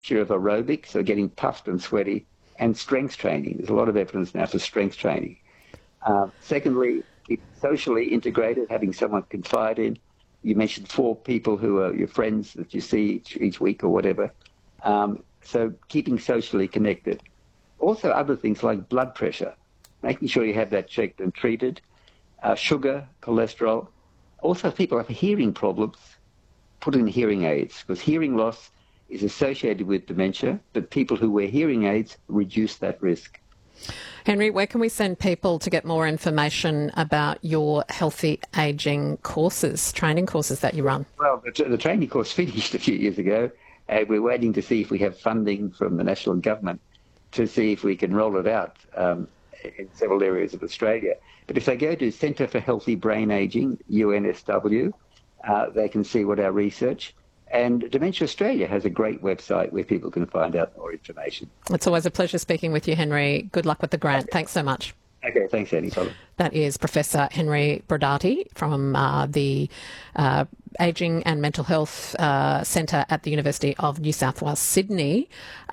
of aerobics, so getting puffed and sweaty, and strength training. There's a lot of evidence now for strength training. Secondly, keep socially integrated, having someone confide in. You mentioned 4 people who are your friends that you see each week or whatever. So keeping socially connected. Also other things like blood pressure, making sure you have that checked and treated. Sugar, cholesterol. Also, if people have hearing problems, put in hearing aids, because hearing loss is associated with dementia, but people who wear hearing aids reduce that risk. Henry, where can we send people to get more information about your healthy ageing courses, training courses that you run? Well, the training course finished a few years ago. We're waiting to see if we have funding from the national government to see if we can roll it out in several areas of Australia. But if they go to Centre for Healthy Brain Ageing, UNSW, they can see what our research. And Dementia Australia has a great website where people can find out more information. It's always a pleasure speaking with you, Henry. Good luck with the grant. Okay. Thanks so much. Okay, thanks, Annie. That is Professor Henry Brodati from the Ageing and Mental Health Centre at the University of New South Wales, Sydney.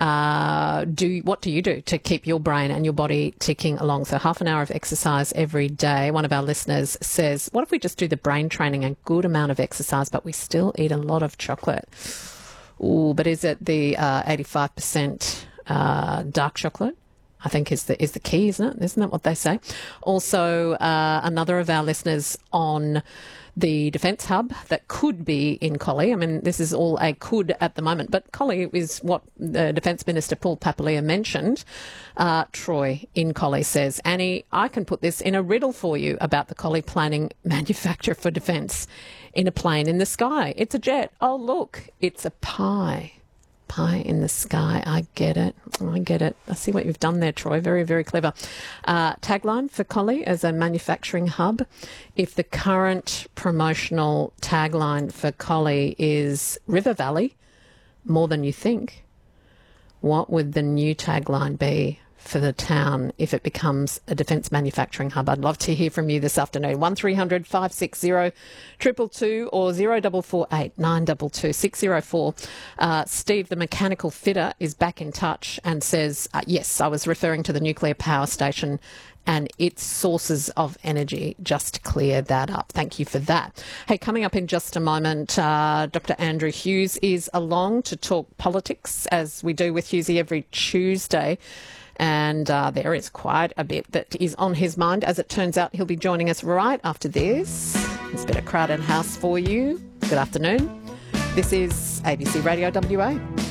What do you do to keep your brain and your body ticking along? So half an hour of exercise every day. One of our listeners says, what if we just do the brain training and good amount of exercise, but we still eat a lot of chocolate? Ooh, but is it the 85% dark chocolate? I think is the key, isn't it? Isn't that what they say? Also, another of our listeners on the Defence Hub that could be in Collie. I mean, this is all a could at the moment, but Collie is what the Defence Minister Paul Papalia mentioned. Troy in Collie says, Annie, I can put this in a riddle for you about the Collie planning manufacturer for defence. In a plane in the sky. It's a jet. Oh, look, it's a pie. Pie in the sky. I get it. I see what you've done there, Troy. Very, very clever. Tagline for Collie as a manufacturing hub. If the current promotional tagline for Collie is River Valley, more than you think, what would the new tagline be for the town if it becomes a defence manufacturing hub? I'd love to hear from you this afternoon. 1300 560 222 or 0448 922 604. Steve, the mechanical fitter, is back in touch and says, yes, I was referring to the nuclear power station and its sources of energy, just to clear that up. Thank you for that. Hey, coming up in just a moment, Dr. Andrew Hughes is along to talk politics, as we do with Hughesy every Tuesday. And there is quite a bit that is on his mind. As it turns out, he'll be joining us right after this. There's a bit of Crowded House for you. Good afternoon. This is ABC Radio WA.